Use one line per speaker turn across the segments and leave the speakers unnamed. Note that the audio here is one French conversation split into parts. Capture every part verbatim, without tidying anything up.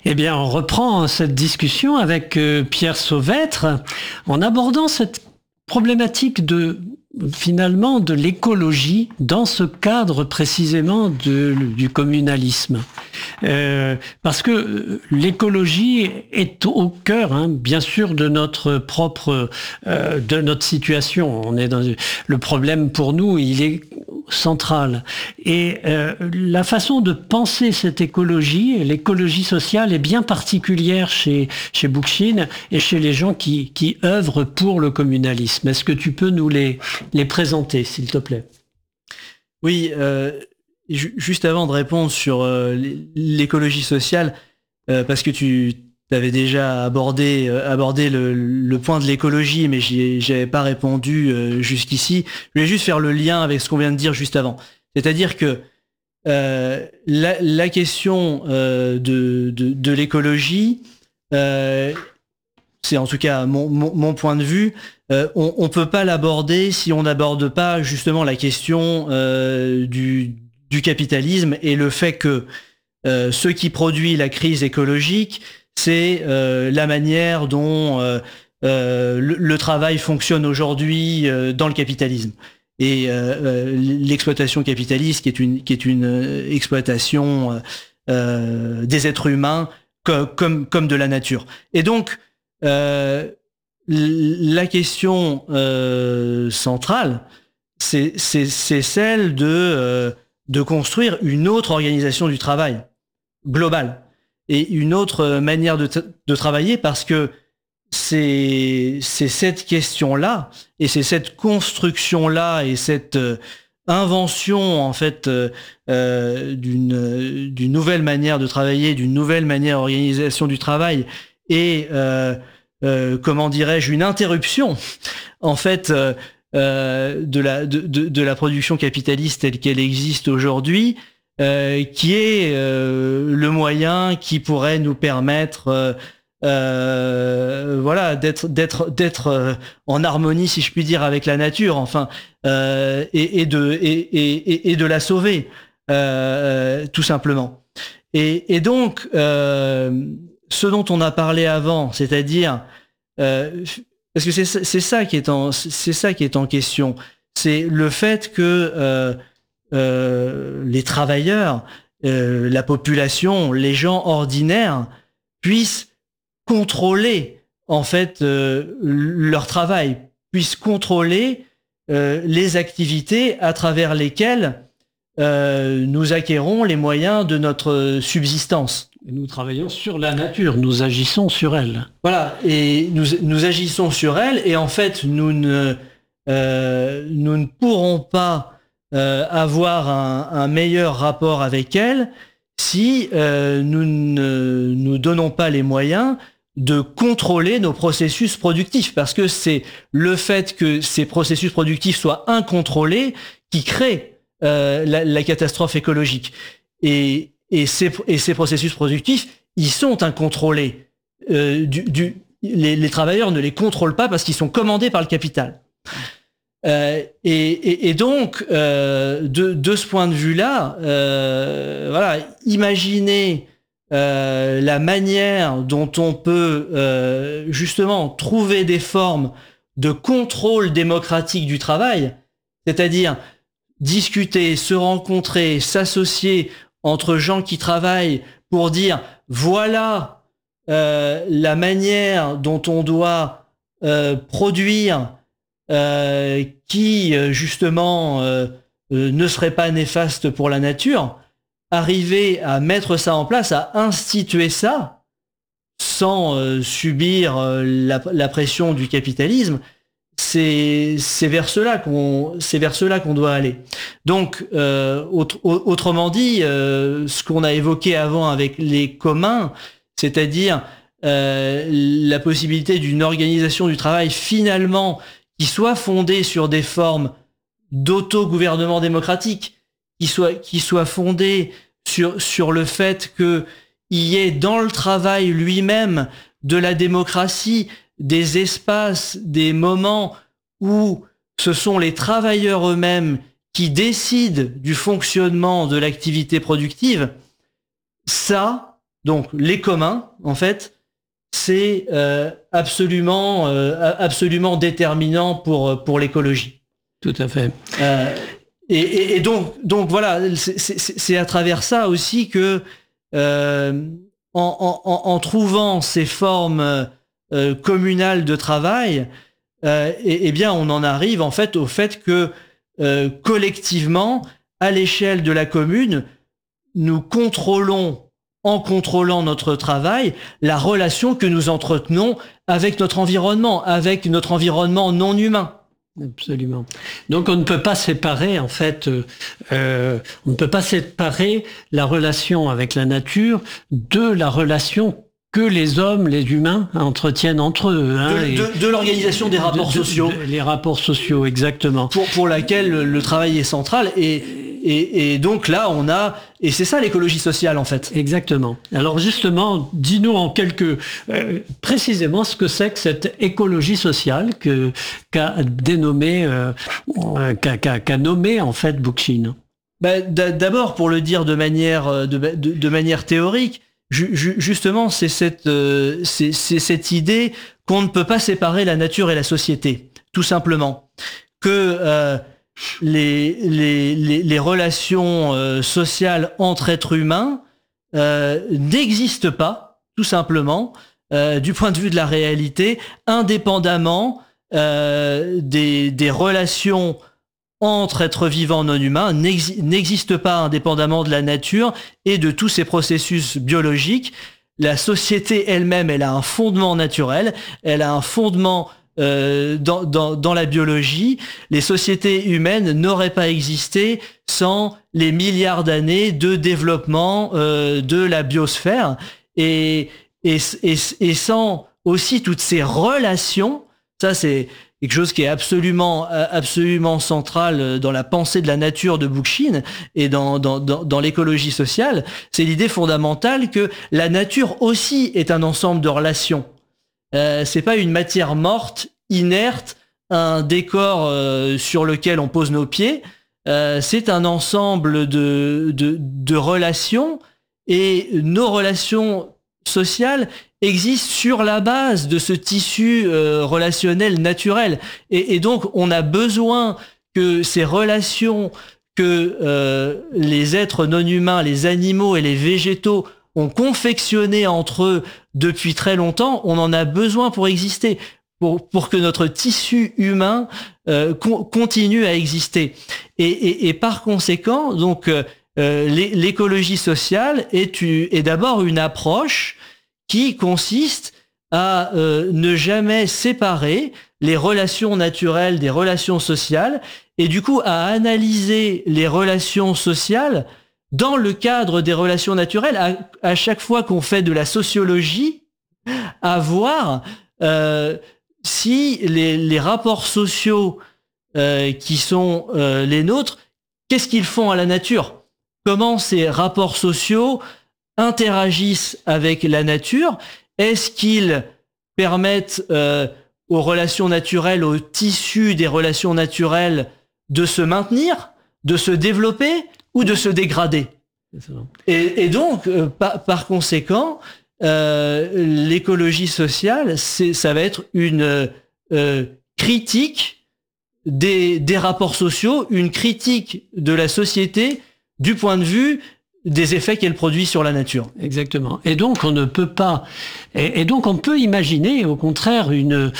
Eh bien, on reprend cette discussion avec euh, Pierre Sauvêtre en abordant cette problématique de finalement de l'écologie dans ce cadre précisément de, du communalisme. Euh, parce que l'écologie est au cœur, hein, bien sûr, de notre propre, euh, de notre situation. On est dans le problème pour nous, il est central. Et euh, la façon de penser cette écologie, l'écologie sociale, est bien particulière chez chez Bookchin et chez les gens qui qui œuvrent pour le communalisme. Est-ce que tu peux nous les les présenter, s'il te plaît?
Oui, euh, ju- juste avant de répondre sur euh, l'écologie sociale, euh, parce que tu avais déjà abordé, euh, abordé le, le point de l'écologie, mais j'y j'avais pas répondu euh, jusqu'ici. Je voulais juste faire le lien avec ce qu'on vient de dire juste avant. C'est-à-dire que euh, la, la question euh, de, de, de l'écologie, euh, c'est en tout cas mon, mon, mon point de vue, euh, on ne peut pas l'aborder si on n'aborde pas justement la question euh, du, du capitalisme et le fait que euh, ce qui produit la crise écologique, c'est euh, la manière dont euh, euh, le, le travail fonctionne aujourd'hui euh, dans le capitalisme. Et euh, l'exploitation capitaliste, qui est une, qui est une exploitation euh, des êtres humains comme, comme, comme de la nature. Et donc, euh, la question euh, centrale, c'est, c'est, c'est celle de, euh, de construire une autre organisation du travail globale et une autre manière de, t- de travailler, parce que c'est, c'est cette question-là et c'est cette construction-là et cette euh, invention en fait euh, euh, d'une, d'une nouvelle manière de travailler, d'une nouvelle manière d'organisation du travail et euh, euh, comment dirais-je, une interruption en fait euh, euh, de la de, de, de la production capitaliste telle qu'elle existe aujourd'hui, euh, qui est euh, le moyen qui pourrait nous permettre euh, euh, voilà d'être d'être d'être euh, en harmonie, si je puis dire, avec la nature, enfin euh, et, et de et, et, et de la sauver euh, tout simplement. Et, et donc euh, ce dont on a parlé avant, c'est-à-dire euh, parce que c'est c'est ça qui est en c'est ça qui est en question, c'est le fait que euh, euh, les travailleurs, euh, la population, les gens ordinaires puissent contrôler en fait euh, leur travail, puissent contrôler euh, les activités à travers lesquelles euh, nous acquérons les moyens de notre subsistance.
Nous travaillons sur la nature, nous agissons sur elle.
Voilà, et nous, nous agissons sur elle, et en fait, nous ne, euh, nous ne pourrons pas euh, avoir un, un meilleur rapport avec elle si euh, nous ne nous donnons pas les moyens de contrôler nos processus productifs, parce que c'est le fait que ces processus productifs soient incontrôlés qui crée euh, la, la catastrophe écologique. Et, et, ces, et ces processus productifs, ils sont incontrôlés. Euh, du, du, les, les travailleurs ne les contrôlent pas parce qu'ils sont commandés par le capital. Euh, et, et, et donc, euh, de, de ce point de vue-là, euh, voilà, imaginez euh, la manière dont on peut euh, justement trouver des formes de contrôle démocratique du travail, c'est-à-dire discuter, se rencontrer, s'associer entre gens qui travaillent pour dire voilà euh, la manière dont on doit euh, produire euh, qui justement euh, euh, ne serait pas néfaste pour la nature, arriver à mettre ça en place, à instituer ça sans euh, subir euh, la, la pression du capitalisme, c'est c'est vers cela qu'on c'est vers cela qu'on doit aller. Donc euh, autre, autrement dit, euh, ce qu'on a évoqué avant avec les communs, c'est-à-dire euh, la possibilité d'une organisation du travail finalement qui soit fondée sur des formes d'auto-gouvernement démocratique, qui soit qui soit fondée sur sur le fait que il y ait dans le travail lui-même de la démocratie, des espaces, des moments où ce sont les travailleurs eux-mêmes qui décident du fonctionnement de l'activité productive, ça, Donc les communs, en fait, c'est euh, absolument, euh, absolument déterminant pour, pour l'écologie.
Tout à fait.
Euh, et, et, et donc, donc voilà, c'est, c'est, c'est à travers ça aussi que, euh, en, en, en trouvant ces formes euh, communales de travail, euh, et, et bien on en arrive en fait au fait que euh, collectivement, à l'échelle de la commune, nous contrôlons, en contrôlant notre travail, la relation que nous entretenons avec notre environnement, avec notre environnement non humain.
Absolument. Donc on ne peut pas séparer, en fait, euh, on ne peut pas séparer la relation avec la nature de la relation que les hommes, les humains, entretiennent entre eux. Hein,
de, de, de l'organisation des rapports
de, de,
sociaux.
De, les rapports sociaux, exactement.
Pour, pour laquelle le, le travail est central. Et, et, et donc là, on a... Et c'est ça l'écologie sociale, en fait.
Exactement. Alors justement, dis-nous en quelques... Euh, précisément ce que c'est que cette écologie sociale que, qu'a dénommé, euh, qu'a, qu'a, qu'a nommé, en fait, Bookchin.
Ben, d'abord, pour le dire de manière, de, de, de manière théorique, justement, c'est cette, euh, c'est, c'est cette idée qu'on ne peut pas séparer la nature et la société, tout simplement. Que euh, les, les, les, les relations euh, sociales entre êtres humains euh, n'existent pas, tout simplement, euh, du point de vue de la réalité, indépendamment euh, des, des relations entre êtres vivants non humains, n'existe pas indépendamment de la nature et de tous ces processus biologiques. La société elle-même, elle a un fondement naturel, elle a un fondement euh, dans, dans, dans la biologie. Les sociétés humaines n'auraient pas existé sans les milliards d'années de développement euh, de la biosphère et, et, et, et sans aussi toutes ces relations. Ça, c'est quelque chose qui est absolument, absolument central dans la pensée de la nature de Bookchin et dans, dans, dans, dans l'écologie sociale. C'est l'idée fondamentale que la nature aussi est un ensemble de relations. Euh, c'est pas une matière morte, inerte, un décor euh, sur lequel on pose nos pieds. Euh, c'est un ensemble de, de, de relations et nos relations sociales existe sur la base de ce tissu euh, relationnel naturel. Et, et donc, on a besoin que ces relations que euh, les êtres non humains, les animaux et les végétaux ont confectionnées entre eux depuis très longtemps, on en a besoin pour exister, pour, pour que notre tissu humain euh, con, continue à exister. Et, et, et par conséquent, donc, euh, l'écologie sociale est, est d'abord une approche qui consiste à euh, ne jamais séparer les relations naturelles des relations sociales et du coup à analyser les relations sociales dans le cadre des relations naturelles à, à chaque fois qu'on fait de la sociologie, à voir euh, si les, les rapports sociaux euh, qui sont euh, les nôtres, qu'est-ce qu'ils font à la nature ? Comment ces rapports sociaux interagissent avec la nature? Est-ce qu'ils permettent euh, aux relations naturelles, au tissu des relations naturelles de se maintenir, de se développer ou de se dégrader? Et, et donc, euh, par, par conséquent, euh, l'écologie sociale, c'est, ça va être une euh, critique des, des rapports sociaux, une critique de la société du point de vue des effets qu'elle produit sur la nature.
Exactement. Et donc on ne peut pas. Et, et donc on peut imaginer, au contraire, une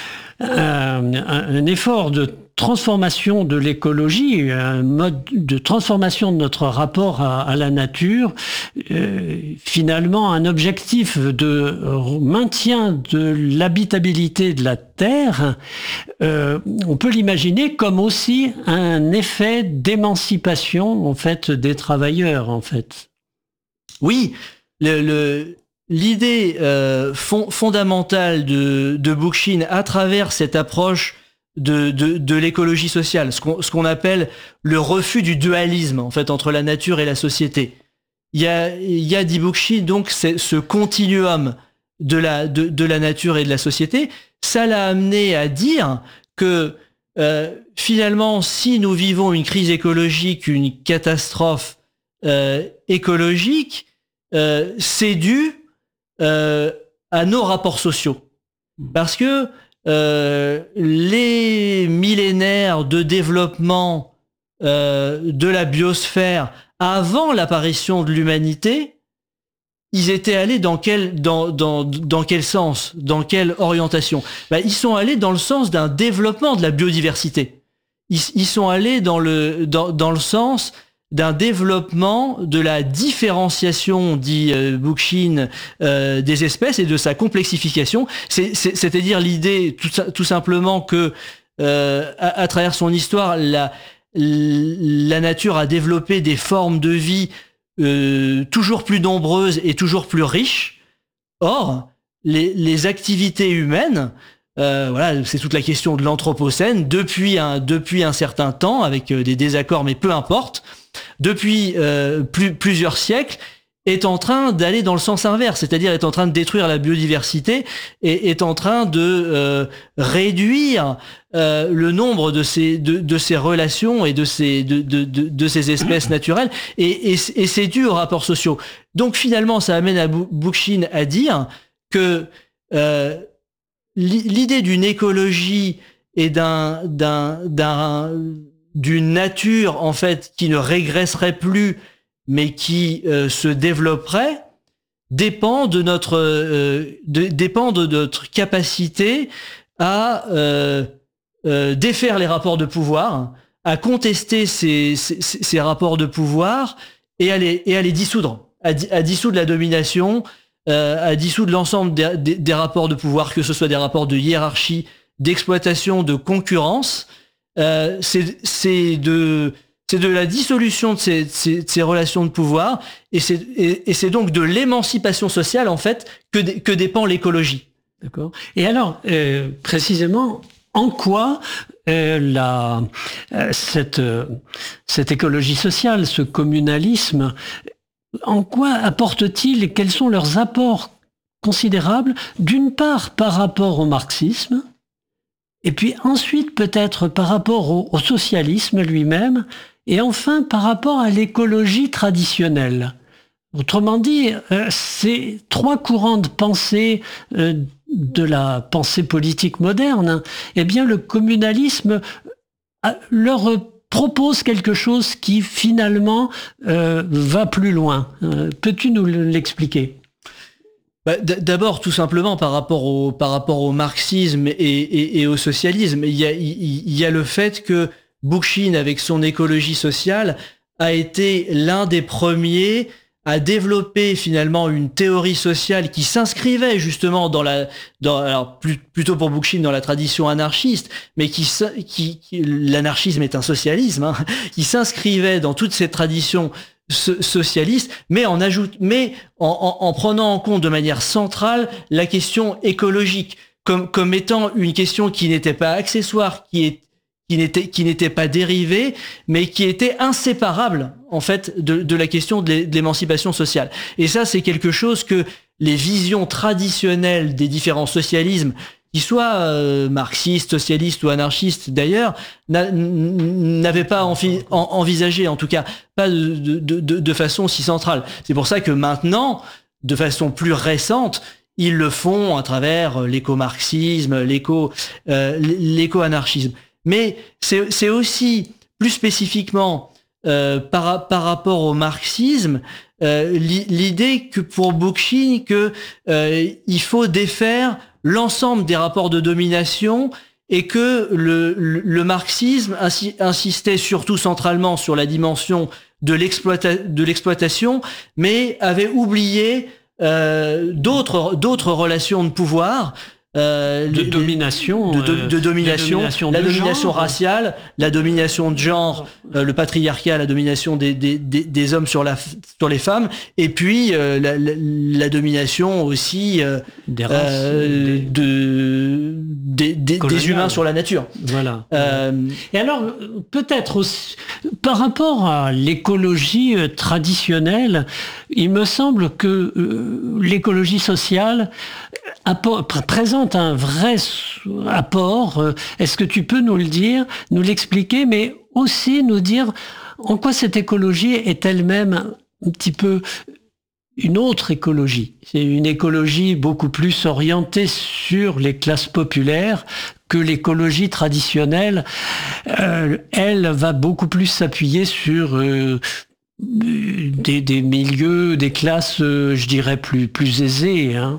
un, un effort de transformation de l'écologie, un mode de transformation de notre rapport à, à la nature, euh, finalement un objectif de maintien de l'habitabilité de la Terre, euh, on peut l'imaginer comme aussi un effet d'émancipation en fait des travailleurs en fait.
Oui, le, le l'idée euh, fond, fondamentale de, de Bookchin à travers cette approche de, de, de l'écologie sociale, ce qu'on, ce qu'on appelle le refus du dualisme en fait entre la nature et la société. Il y a, il y a dit Bookchin donc c'est ce continuum de la, de, de la nature et de la société. Ça l'a amené à dire que euh, finalement, si nous vivons une crise écologique, une catastrophe euh, écologique, euh, c'est dû euh, à nos rapports sociaux. Parce que euh, les millénaires de développement euh, de la biosphère avant l'apparition de l'humanité, ils étaient allés dans quel, dans, dans, dans quel sens, dans quelle orientation? Ben, ils sont allés dans le sens d'un développement de la biodiversité. Ils, ils sont allés dans le, dans, dans le sens d'un développement de la différenciation, dit euh, Bookchin, euh, des espèces et de sa complexification. C'est, c'est, c'est-à-dire l'idée tout, tout simplement que euh, à, à travers son histoire, la, la nature a développé des formes de vie euh, toujours plus nombreuses et toujours plus riches. Or, les, les activités humaines, Euh, voilà, c'est toute la question de l'anthropocène depuis un depuis un certain temps, avec euh, des désaccords, mais peu importe. Depuis euh, plus, plusieurs siècles, est en train d'aller dans le sens inverse, c'est-à-dire est en train de détruire la biodiversité et est en train de euh, réduire euh, le nombre de ces de, de ces relations et de ces de de de, de ces espèces naturelles et, et et c'est dû aux rapports sociaux. Donc finalement, ça amène à Bookchin à dire que euh, l'idée d'une écologie et d'un, d'un, d'un, d'une nature, en fait, qui ne régresserait plus, mais qui euh, se développerait, dépend de notre, euh, de, dépend de notre capacité à euh, euh, défaire les rapports de pouvoir, à contester ces, ces, ces rapports de pouvoir et à les, et à les dissoudre, à, à dissoudre la domination, Euh, à dissoudre l'ensemble des, des, des rapports de pouvoir, que ce soit des rapports de hiérarchie, d'exploitation, de concurrence. Euh, c'est, c'est de, c'est de la dissolution de ces, ces, ces relations de pouvoir, et c'est, et, et c'est donc de l'émancipation sociale en fait que, que dépend l'écologie.
D'accord. Et alors, euh, précisément, en quoi euh, la, euh, cette, euh, cette écologie sociale, ce communalisme, en quoi apporte-t-il et quels sont leurs apports considérables, d'une part par rapport au marxisme, et puis ensuite peut-être par rapport au, au socialisme lui-même, et enfin par rapport à l'écologie traditionnelle. Autrement dit, euh, ces trois courants de pensée euh, de la pensée politique moderne, eh bien le communalisme euh, leur propose quelque chose qui finalement euh, va plus loin. Euh, peux-tu nous l'expliquer ?
Bah, d'abord, tout simplement par rapport au par rapport au marxisme et, et, et au socialisme, il y a il y a le fait que Bookchin, avec son écologie sociale, a été l'un des premiers à développer finalement une théorie sociale qui s'inscrivait justement dans la, dans, alors plus, plutôt pour Bookchin dans la tradition anarchiste, mais qui, qui, qui l'anarchisme est un socialisme, hein, qui s'inscrivait dans toutes ces traditions so, socialistes, mais en ajoute, mais en, en, en prenant en compte de manière centrale la question écologique comme, comme étant une question qui n'était pas accessoire, qui est qui n'était qui n'était pas dérivée, mais qui était inséparable en fait de, de la question de l'émancipation sociale. Et ça, c'est quelque chose que les visions traditionnelles des différents socialismes, qu'ils soient euh, marxistes, socialistes ou anarchistes d'ailleurs, n'avaient pas envi, en, envisagé, en tout cas pas de, de, de, de façon si centrale. C'est pour ça que maintenant, de façon plus récente, ils le font à travers l'éco-marxisme, l'éco, euh, l'éco-anarchisme. Mais c'est, c'est aussi, plus spécifiquement, euh, par, par rapport au marxisme, euh, l'idée que pour Bookchin, que euh, il faut défaire l'ensemble des rapports de domination et que le, le, le marxisme insi, insistait surtout centralement sur la dimension de, l'exploita, de l'exploitation, mais avait oublié euh, d'autres, d'autres relations de pouvoir.
Euh, de, les, domination,
de, de, de domination,
domination,
la
de
domination
genre.
raciale, la domination de genre, euh, le patriarcat, la domination des, des, des, des hommes sur, la, sur les femmes, et puis euh, la, la, la domination aussi euh,
des, races,
euh, des, de, des, des, des humains sur la nature.
Voilà. Euh, et alors, peut-être aussi, par rapport à l'écologie traditionnelle, il me semble que euh, l'écologie sociale apport, présente un vrai apport. Est-ce que tu peux nous le dire, nous l'expliquer, mais aussi nous dire en quoi cette écologie est elle-même un petit peu une autre écologie. C'est une écologie beaucoup plus orientée sur les classes populaires que l'écologie traditionnelle. Euh, elle va beaucoup plus s'appuyer sur euh, des, des milieux, des classes, euh, je dirais, plus, plus aisées, hein.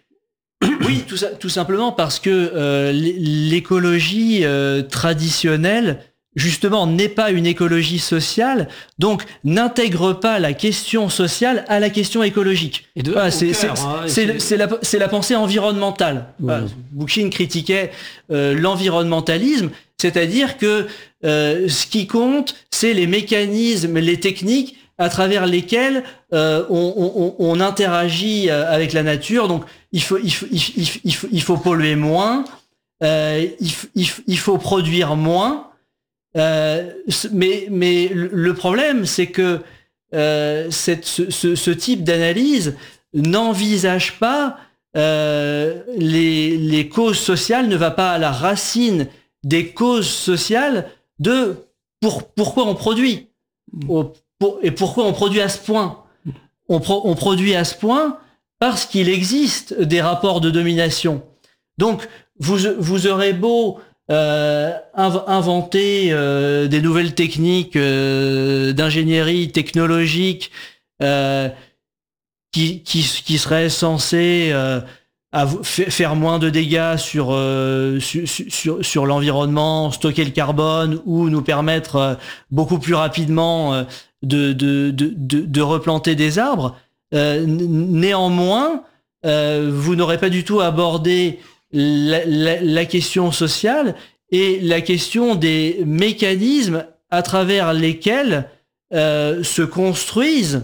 Oui, tout, ça, tout simplement parce que euh, l'écologie euh, traditionnelle, justement, n'est pas une écologie sociale, donc n'intègre pas la question sociale à la question écologique.
Et de,
voilà, c'est
cœur, hein, c'est
la, la pensée environnementale.
Oui.
Voilà, Bookchin critiquait euh, l'environnementalisme, c'est-à-dire que euh, ce qui compte, c'est les mécanismes, les techniques à travers lesquels euh, on, on, on interagit avec la nature. Donc, il faut, il faut, il faut, il faut, il faut polluer moins, euh, il, il, il faut produire moins. Euh, mais, mais le problème, c'est que euh, cette, ce, ce, ce type d'analyse n'envisage pas euh, les, les causes sociales, ne va pas à la racine des causes sociales de pour, pourquoi on produit au, pour, et pourquoi on produit à ce point. On, pro, on produit à ce point parce qu'il existe des rapports de domination. Donc, vous, vous aurez beau Euh, inventer euh, des nouvelles techniques euh, d'ingénierie technologique euh, qui, qui, qui seraient censées euh, faire moins de dégâts sur, euh, sur, sur, sur l'environnement, stocker le carbone ou nous permettre euh, beaucoup plus rapidement euh, de, de, de, de, de replanter des arbres. Euh, néanmoins, euh, vous n'aurez pas du tout abordé La, la, la question sociale et la question des mécanismes à travers lesquels euh, se construisent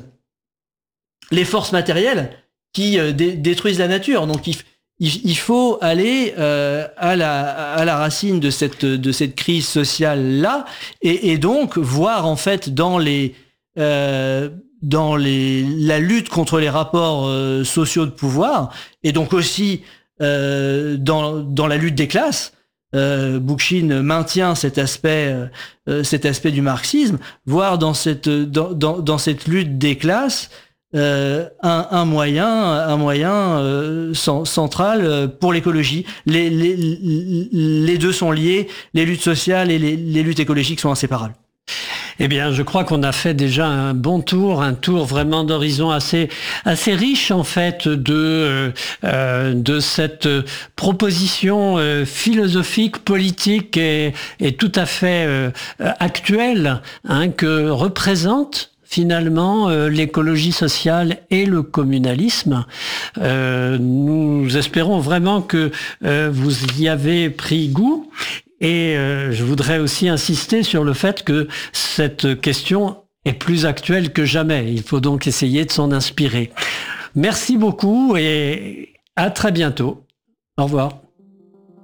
les forces matérielles qui euh, dé, détruisent la nature. Donc il, il, il faut aller euh, à, la, à la racine de cette, de cette crise sociale-là et, et donc voir en fait dans les... Euh, dans les, la lutte contre les rapports euh, sociaux de pouvoir et donc aussi Euh, dans, dans la lutte des classes, euh, Bookchin maintient cet aspect, euh, cet aspect du marxisme, voire dans cette, dans, dans, dans cette lutte des classes, euh, un, un moyen, un moyen euh, central pour l'écologie. Les, les, les deux sont liés, les luttes sociales et les, les luttes écologiques sont inséparables.
Eh bien, je crois qu'on a fait déjà un bon tour, un tour vraiment d'horizon assez assez riche en fait de euh, de cette proposition euh, philosophique, politique et, et tout à fait euh, actuelle hein, que représente finalement euh, l'écologie sociale et le communalisme. Euh, nous espérons vraiment que euh, vous y avez pris goût. Et euh, je voudrais aussi insister sur le fait que cette question est plus actuelle que jamais. Il faut donc essayer de s'en inspirer. Merci beaucoup et à très bientôt. Au revoir.